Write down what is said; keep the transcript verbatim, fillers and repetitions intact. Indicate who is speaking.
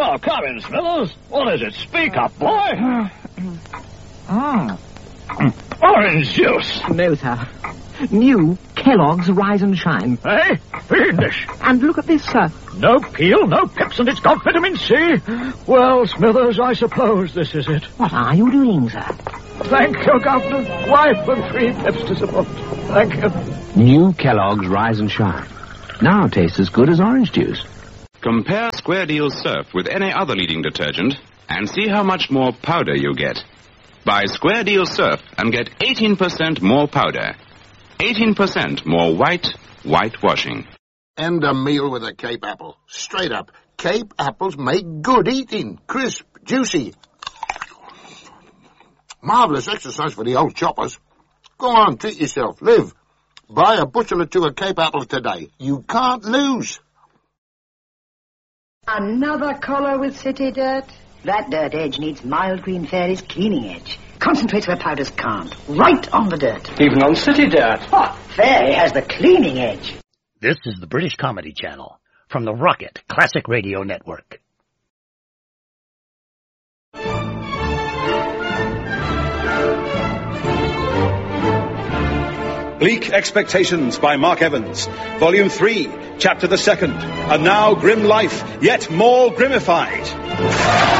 Speaker 1: Well, come in, Smithers. What is it? Speak up, boy. Mm. Orange juice.
Speaker 2: No, sir. New Kellogg's Rise and Shine.
Speaker 1: Hey, fiendish.
Speaker 2: And look at this, sir.
Speaker 1: No peel, no pips, and it's got vitamin C. Well, Smithers, I suppose this is it.
Speaker 2: What are you doing, sir?
Speaker 1: Thank you, Governor. Wife and three pips to support. Thank you.
Speaker 3: New Kellogg's Rise and Shine. Now tastes as good as orange juice.
Speaker 4: Compare Square Deal Surf with any other leading detergent and see how much more powder you get. Buy Square Deal Surf and get eighteen percent more powder. eighteen percent more white, whitewashing.
Speaker 5: And a meal with a Cape apple. Straight up. Cape apples make good eating. Crisp, juicy. Marvellous exercise for the old choppers. Go on, treat yourself. Live. Buy a bushel or two of Cape apples today. You can't lose.
Speaker 6: Another collar with city dirt? That dirt edge needs Mild Green Fairy's cleaning edge. Concentrates where powders can't. Right on the dirt.
Speaker 1: Even on city dirt.
Speaker 6: Oh, Fairy has the cleaning edge.
Speaker 7: This is the British Comedy Channel from the Rocket Classic Radio Network.
Speaker 8: Bleak Expectations by Mark Evans. Volume three, Chapter the Second. And now Grim Life, yet more grimified.